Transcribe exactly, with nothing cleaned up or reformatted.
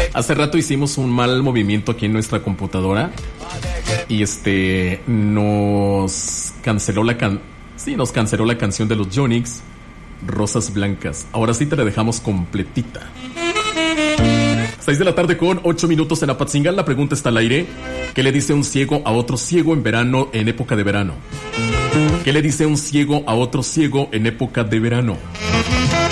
Hace rato hicimos un mal movimiento aquí en nuestra computadora y este nos canceló la can sí, nos canceló la canción de los Yonix, Rosas Blancas. Ahora sí te la dejamos completita. seis de la tarde con ocho minutos en Apatzingán. La pregunta está al aire. ¿Qué le dice un ciego a otro ciego en verano, en época de verano? ¿Qué le dice un ciego a otro ciego en época de verano?